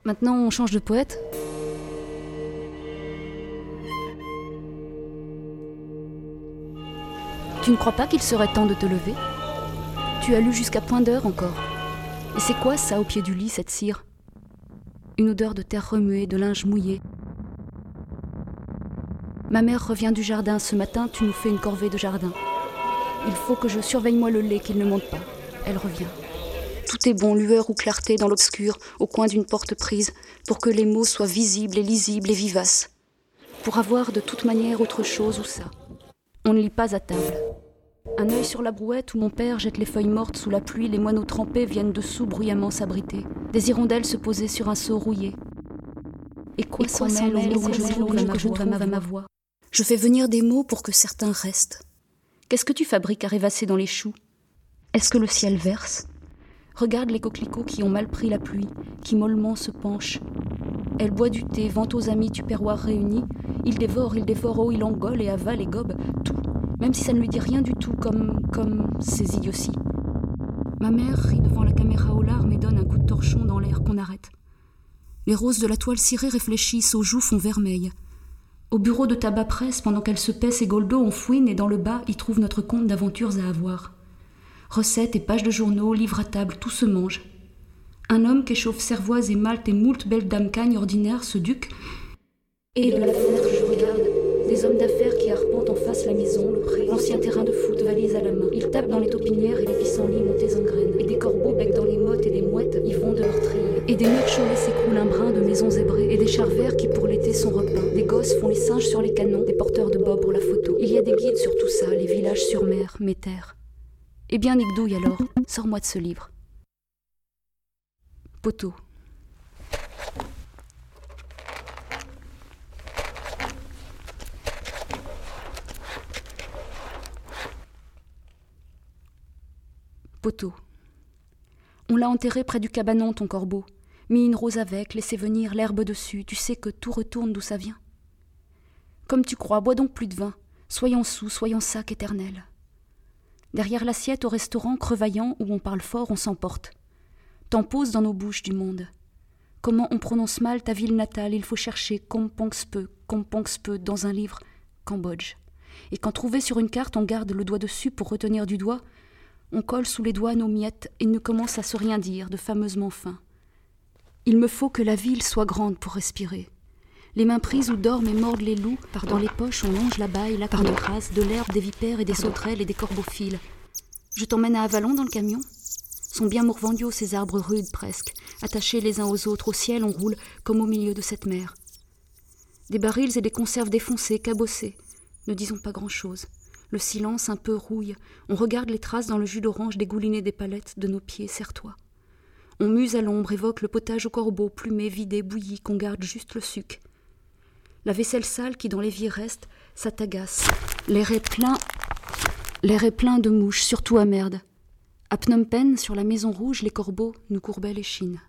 Maintenant, on change de poète. Tu ne crois pas qu'il serait temps de te lever ? Tu as lu jusqu'à point d'heure encore. Et c'est quoi ça au pied du lit, cette cire ? Une odeur de terre remuée, de linge mouillé. Ma mère revient du jardin. Ce matin, tu nous fais une corvée de jardin. Il faut que je surveille moi le lait, qu'il ne monte pas. Elle revient. Tout est bon, lueur ou clarté dans l'obscur, au coin d'une porte prise, pour que les mots soient visibles et lisibles et vivaces. Pour avoir de toute manière autre chose ou ça. On ne lit pas à table. Un œil sur la brouette où mon père jette les feuilles mortes sous la pluie, les moineaux trempés viennent dessous bruyamment s'abriter. Des hirondelles se posaient sur un seau rouillé. Et quoi s'en mêle aux mots que je trouve à ma voix ? Je fais venir des mots pour que certains restent. Qu'est-ce que tu fabriques à rêvasser dans les choux ? Est-ce que le ciel verse ? Regarde les coquelicots qui ont mal pris la pluie, qui mollement se penchent. Elle boit du thé, vante aux amis tupperware réunis. Il dévore, oh, il engole et avale et gobe, tout. Même si ça ne lui dit rien du tout, comme ces idioties. Ma mère rit devant la caméra aux larmes et donne un coup de torchon dans l'air qu'on arrête. Les roses de la toile cirée réfléchissent, aux joues font vermeil. Au bureau de tabac-presse, pendant qu'elle se paie ses goldos, on fouine et dans le bas, y trouve notre compte d'aventures à avoir. Recettes et pages de journaux, livres à table, tout se mange. Un homme qu'échauffe cervoise et malte et moult belles dames cagnes ordinaires se duque. Et de la fenêtre, je regarde des hommes d'affaires qui arpentent en face la maison, le pré, l'ancien terrain de foot, valise à la main. Ils tapent dans les taupinières et les pissenlits montés en graines. Et des corbeaux becquent dans les mottes et des mouettes y vont de leur treillis. Et des murs cholés s'écroulent un brin de maisons zébrées. Et des chars verts qui pour l'été sont repeints. Des gosses font les singes sur les canons, des porteurs de bob pour la photo. Il y a des guides sur tout ça, les villages sur mer, mes terres. Eh bien, Nickdouille alors, sors-moi de ce livre. Poteau. Poteau. On l'a enterré près du cabanon, ton corbeau. Mis une rose avec, laissé venir l'herbe dessus. Tu sais que tout retourne d'où ça vient. Comme tu crois, bois donc plus de vin. Soyons sous, soyons sac éternel. Derrière l'assiette au restaurant crevaillant où on parle fort, on s'emporte. T'en poses dans nos bouches du monde. Comment on prononce mal ta ville natale, il faut chercher Kompongspe dans un livre, Cambodge. Et quand trouvé sur une carte, on garde le doigt dessus pour retenir du doigt, on colle sous les doigts nos miettes et ne commence à se rien dire, de fameusement fin. Il me faut que la ville soit grande pour respirer. Les mains prises où dorment et mordent les loups, par dans les poches on longe la baille, là qu'on écrase, de l'herbe, des vipères et des sauterelles et des corbophiles. Je t'emmène à Avalon dans le camion ? Sont bien morvandiaux ces arbres rudes presque, attachés les uns aux autres, au ciel on roule comme au milieu de cette mer. Des barils et des conserves défoncées, cabossées. Ne disons pas grand-chose. Le silence un peu rouille, on regarde les traces dans le jus d'orange dégouliné des palettes de nos pieds, serre-toi. On muse à l'ombre, évoque le potage au corbeau, plumé, vidé, bouilli, qu'on garde juste le suc. La vaisselle sale qui dans l'évier reste, ça t'agace. L'air est plein de mouches, surtout à merde. À Phnom Penh, sur la Maison Rouge, les corbeaux nous courbaient les chines.